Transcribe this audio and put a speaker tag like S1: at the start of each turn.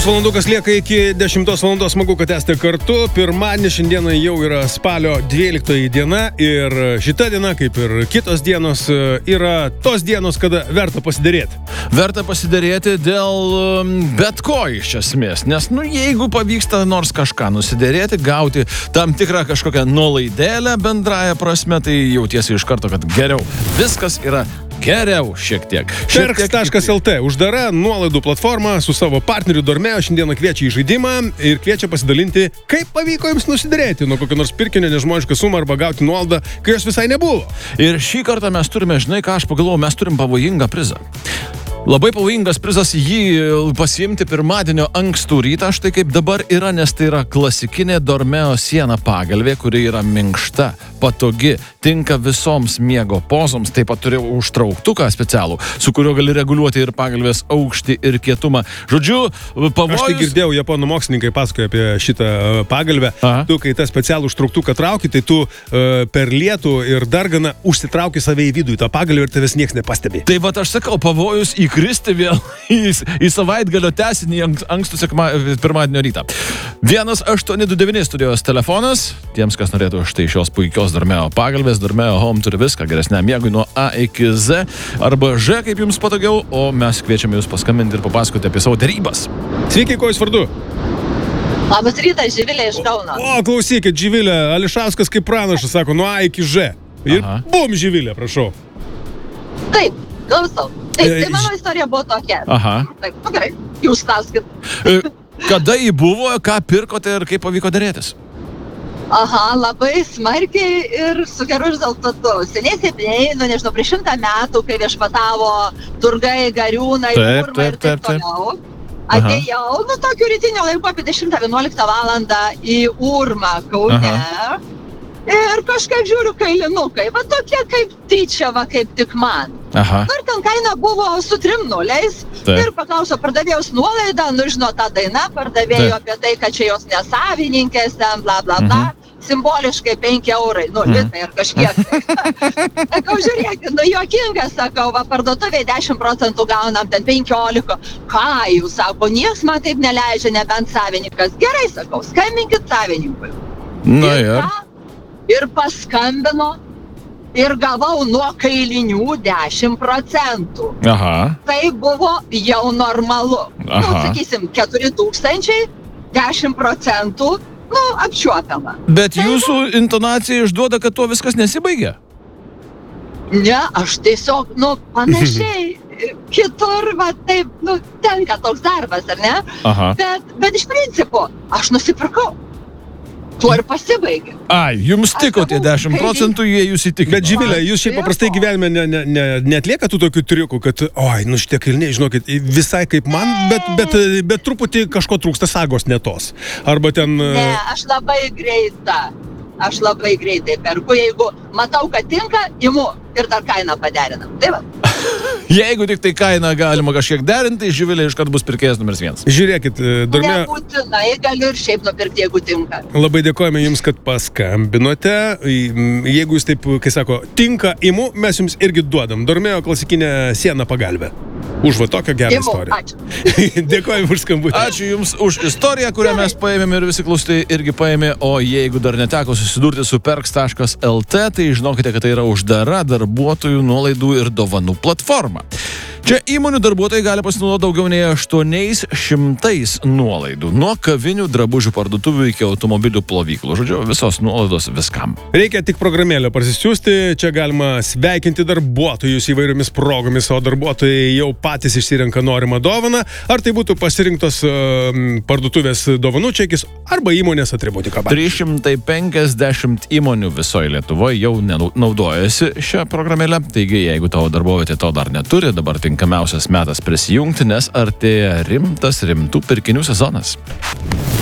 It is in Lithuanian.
S1: Valandukas lieka iki 10 valandos, smagu, kad esate kartu. Pirmadienį šiandieną jau yra spalio 12 diena ir šita diena, kaip ir kitos dienos, yra tos dienos, kada verta pasiderėti.
S2: Verta pasiderėti dėl bet ko iš esmės, nes jeigu pavyksta nors kažką nusiderėti, gauti tam tikrą kažkokią nuolaidėlę bendraja prasme, tai jautiesi iš karto, kad geriau. Viskas yra geriau šiek tiek.
S1: Perks.lt uždara nuolaidų platforma su savo partneriu Dormeo šiandieną kviečia į žaidimą ir kviečia pasidalinti, kaip pavyko jums nusiderėti nuo kokio nors pirkinio nežmonišką sumą arba gauti nuolaidą, kai jos visai nebuvo.
S2: Ir šį kartą mes turime, žinai ką aš pagalvojau, mes turim pavojingą prizą. Labai pavojingas prizas jį pasiimti pirmadienio ankstų rytą, štai kaip dabar yra, nes tai yra klasikinė Dormeo siena pagalvė, kuri yra minkšta, patogi, tinka visoms miego pozoms, taip pat turi užtrauktuką specialų, su kuriuo gali reguliuoti ir pagalvės aukštį ir kietumą. Žodžiu, pavojus...
S1: Aš tai girdėjau, japonų mokslininkai pasakoja apie šitą pagalvę. Aha. Tu, kai tą specialų užtrauktuką trauki, tai tu per lietų ir darganą užsitrauki save į vidų, į tą pagalvę ir tavęs nieks nepastebi.
S2: Tai vat aš sakau, pavojus įkristi vėl į savaitgalio tęsinį ankstų pirmadienio rytą. 1829 studijos telefonas, tiems, kas norėtų štai šios puikios Dormeo pagalbės, Dormeo Home turi viską geresniam miegui nuo A iki Z arba Ž, kaip jums patogiau, o mes kviečiame jūs paskambinti ir papasakoti apie savo derybas.
S1: Sveiki, kuo jūs vardu?
S3: Labas rytas, Živilė iš Kauno.
S1: O, klausykit, Živilė, Ališauskas kaip pranašas, sako, nuo A iki Ž. Ir bum, Živilė, prašau.
S3: Taip, klausau. Taip, tai mano istorija buvo tokia.
S2: Aha.
S3: Taip, gerai, jūs klauskit.
S2: Kada jį buvo, ką pirkote ir kaip pavyko derėtis?
S3: Aha, labai smarkiai ir su geru rezultatu. Seniai, nežinau, prieš 100 metų, kai viešpatavo turgai, gariūnai, Urma ir taip toliau. Atėjau, tokiu rytinio laiku apie 10-11 valandą į Urmą, Kaune. Ir kažkaip žiūriu kailinukai, va tokie kaip tyčia, va kaip tik man.
S2: Aha.
S3: Ir ten kaina buvo su 3 nuliais. Ir paklausau pardavėjos nuolaidą, žinot, tą dainą pardavėjo apie tai, kad čia jos nesavininkės, ten bla bla bla. Simboliškai 5 eurai, litai ar kažkiek. Sakau, žiūrėkit, juokinga, sakau, va parduotuvėje 10% gaunam, ten 15. Ką jūs, sako, nieks man taip neleidžia, nebent savininkas. Gerai, sakau, skambinkit savininkui. Ir paskambino ir gavau nuo kailinių 10%.
S2: Aha.
S3: Tai buvo jau normalu. Sakysim, 4000, 10%, apčiuopiama.
S2: Bet jūsų intonacija išduoda, kad tuo viskas nesibaigia?
S3: Ne, aš tiesiog, panašiai. Kitur, va taip, tenka toks darbas, ar ne?
S2: Aha.
S3: Bet iš principo, aš nusipirkau. Tuo ir pasibaigė.
S2: Ai, jums tiko tie 10%, jie jūs įtikino.
S1: Bet Živilė, jūs šiaip paprastai gyvenime neatlieka tų tokių triukų, kad, šitie kailiniai, žinokit, visai kaip man, bet truputį kažko trūksta, sagos ne tos. Arba ten...
S3: Ne, aš labai greitai perku, jeigu matau, kad tinka, imu ir dar kainą paderinam. Tai va.
S2: Jeigu tik tai kainą galima kažkiek derinti, Živilė iškart bus pirkėjas numeris 1.
S1: Žiūrėkit, Dormeo...
S3: Nebūtinai galiu ir šiaip nupirkti, jeigu tinka.
S1: Labai dėkojame jums, kad paskambinote. Jeigu jūs taip, kai sako, tinka, imu, mes jums irgi duodam. Dormeo klasikinę sieną pagalbę. Už va tokią gerą istoriją.
S3: Ačiū.
S1: Dėkojame už skambutį.
S2: Ačiū jums už istoriją, kurią mes paėmėme ir visi klausytojai irgi paėmė. O jeigu dar neteko susidurti su perks.lt, tai žinokite, kad tai yra uždara darbuotojų nuolaidų ir dovanų platforma. Čia įmonių darbuotojai gali pasinaudoti daugiau nei 800 nuolaidų. Nuo kavinių, drabužių parduotuvių iki automobilių plovyklų. Žodžiu, visos nuolaidos viskam.
S1: Reikia tik programėlę parsisiųsti. Čia galima sveikinti darbuotojus įvairiomis progomis, o darbuotojai jau patys išsirenka norimą dovaną. Ar tai būtų pasirinktos parduotuvės dovanų čekis arba įmonės atributika.
S2: 350 įmonių visoje Lietuvoje jau naudojasi šią programėlę. Taigi, jeigu tavo darbovietė to dar neturi, dabar tinkamiausias metas prisijungti, nes artėja rimtų pirkinių sezonas.